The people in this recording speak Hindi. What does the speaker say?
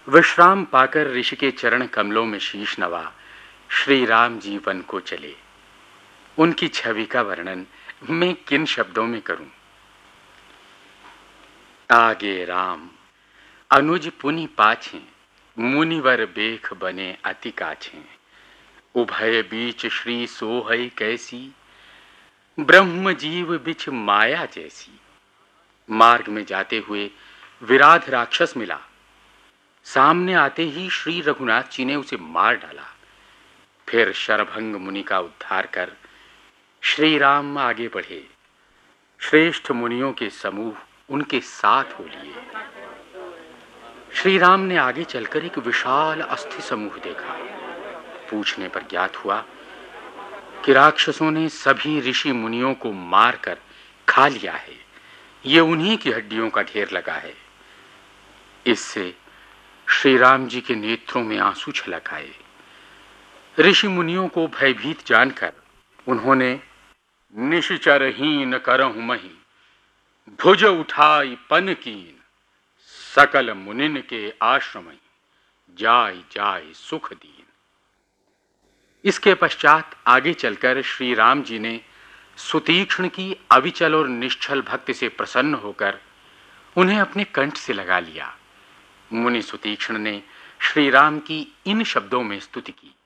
विश्राम पाकर ऋषि के चरण कमलों में शीश नवा श्री राम जी वन को चले। उनकी छवि का वर्णन मैं किन शब्दों में करूं। आगे राम अनुज पुनि पाछे, मुनिवर बेख बने अति काछे। उभय बीच श्री सोहई कैसी, ब्रह्म जीव बिच माया जैसी। मार्ग में जाते हुए विराध राक्षस मिला। सामने आते ही श्री रघुनाथ जी ने उसे मार डाला। फिर शरभंग मुनि का उद्धार कर श्री राम आगे बढ़े। श्रेष्ठ मुनियों के समूह उनके साथ हो लिए। श्री राम ने आगे चलकर एक विशाल अस्थि समूह देखा। पूछने पर ज्ञात हुआ कि राक्षसों ने सभी ऋषि मुनियों को मारकर खा लिया है। ये उन्हीं की हड्डियों का ढेर लगा है। इससे श्री राम जी के नेत्रों में आंसू छलक आए। ऋषि मुनियों को भयभीत जानकर उन्होंने निश्चरहीन करहु मही, भुज उठाई पन कीन। सकल मुनिन के आश्रम जाय जाय सुख दीन। इसके पश्चात आगे चलकर श्री राम जी ने सुतीक्ष्ण की अविचल और निश्चल भक्ति से प्रसन्न होकर उन्हें अपने कंठ से लगा लिया। मुनि सुतीक्ष्ण ने श्री राम की इन शब्दों में स्तुति की।